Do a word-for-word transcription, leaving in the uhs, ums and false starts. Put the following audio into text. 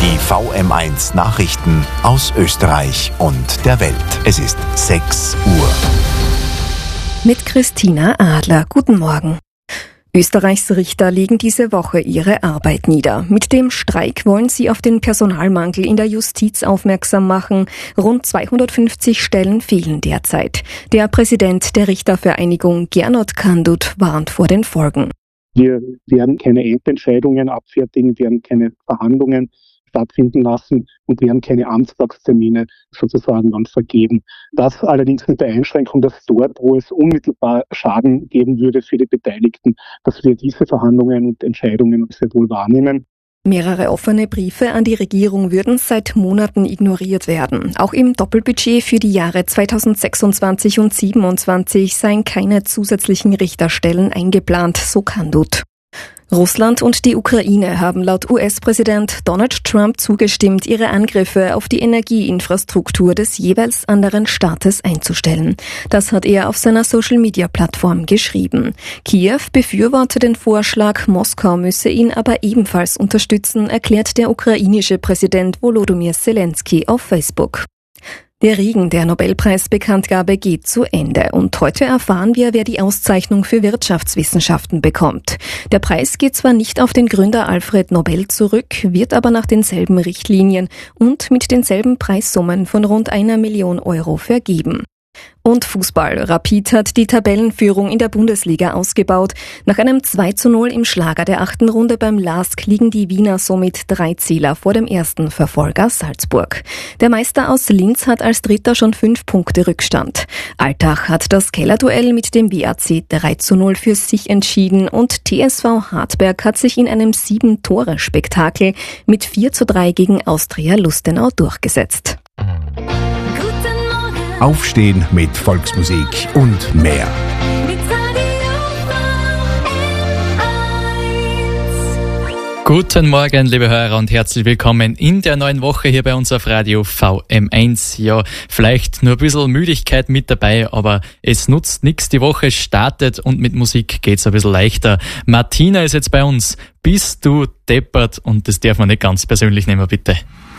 Die V M eins Nachrichten aus Österreich und der Welt. Es ist sechs Uhr. Mit Christina Adler. Guten Morgen. Österreichs Richter legen diese Woche ihre Arbeit nieder. Mit dem Streik wollen sie auf den Personalmangel in der Justiz aufmerksam machen. Rund zweihundertfünfzig Stellen fehlen derzeit. Der Präsident der Richtervereinigung, Gernot Kandut, warnt vor den Folgen. Wir werden keine Endentscheidungen abfertigen, werden keine Verhandlungen stattfinden lassen und werden keine Amtstagstermine sozusagen dann vergeben. Das allerdings mit der Einschränkung, dass dort, wo es unmittelbar Schaden geben würde für die Beteiligten, dass wir diese Verhandlungen und Entscheidungen sehr wohl wahrnehmen. Mehrere offene Briefe an die Regierung würden seit Monaten ignoriert werden. Auch im Doppelbudget für die Jahre zweitausendsechsundzwanzig und zweitausendsiebenundzwanzig seien keine zusätzlichen Richterstellen eingeplant, so Kandut. Russland und die Ukraine haben laut U S-Präsident Donald Trump zugestimmt, ihre Angriffe auf die Energieinfrastruktur des jeweils anderen Staates einzustellen. Das hat er auf seiner Social-Media-Plattform geschrieben. Kiew befürworte den Vorschlag, Moskau müsse ihn aber ebenfalls unterstützen, erklärt der ukrainische Präsident Volodymyr Zelensky auf Facebook. Der Regen der Nobelpreisbekanntgabe geht zu Ende und heute erfahren wir, wer die Auszeichnung für Wirtschaftswissenschaften bekommt. Der Preis geht zwar nicht auf den Gründer Alfred Nobel zurück, wird aber nach denselben Richtlinien und mit denselben Preissummen von rund einer Million Euro vergeben. Und Fußball. Rapid hat die Tabellenführung in der Bundesliga ausgebaut. Nach einem zwei zu null im Schlager der achten Runde beim LASK liegen die Wiener somit drei Zähler vor dem ersten Verfolger Salzburg. Der Meister aus Linz hat als Dritter schon fünf Punkte Rückstand. Altach hat das Kellerduell mit dem W A C drei zu null für sich entschieden und T S V Hartberg hat sich in einem Sieben-Tore-Spektakel mit vier zu drei gegen Austria Lustenau durchgesetzt. Aufstehen mit Volksmusik und mehr. Guten Morgen, liebe Hörer, und herzlich willkommen in der neuen Woche hier bei uns auf Radio V M eins. Ja, vielleicht nur ein bisschen Müdigkeit mit dabei, aber es nutzt nichts. Die Woche startet und mit Musik geht's ein bisschen leichter. Martina ist jetzt bei uns. Bist du deppert? Und das darf man nicht ganz persönlich nehmen, bitte.